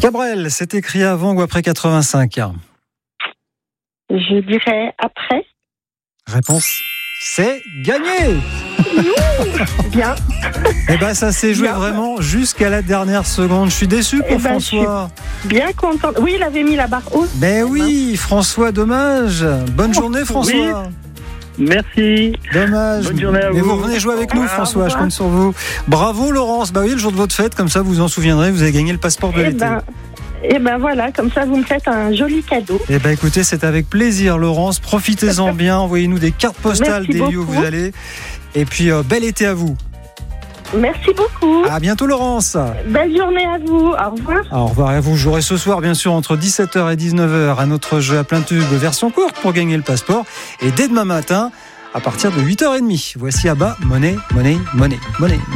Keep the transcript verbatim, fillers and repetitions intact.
Cabrel, c'est écrit avant ou après quatre-vingt-cinq? Je dirais après. Réponse, c'est gagné. Bien. Eh ben, ça s'est joué Bien. vraiment jusqu'à la dernière seconde. Je suis déçu pour Eh ben, François. Bien contente. Oui, il avait mis la barre haute. Ben oui, François, dommage. Bonne journée, François. Merci. Dommage. Bonne journée à Mais vous. vous revenez jouer avec nous, Au François. Je revoir. compte sur vous. Bravo, Laurence. Bah oui, le jour de votre fête, comme ça, vous vous en souviendrez. Vous avez gagné le passeport de Eh l'été. ben, eh ben voilà, comme ça vous me faites un joli cadeau. Eh ben écoutez, c'est avec plaisir, Laurence. Profitez-en bien. Envoyez-nous des cartes postales Merci des lieux où beaucoup. vous allez. Et puis, euh, bel été à vous. Merci beaucoup. À bientôt, Laurence. Belle journée à vous. Au revoir. Au revoir à vous. Jouerez ce soir, bien sûr, entre dix-sept heures et dix-neuf heures à notre jeu à plein tube version courte pour gagner le passeport. Et dès demain matin, à partir de huit heures trente. Voici à bas, monnaie, monnaie, monnaie, monnaie.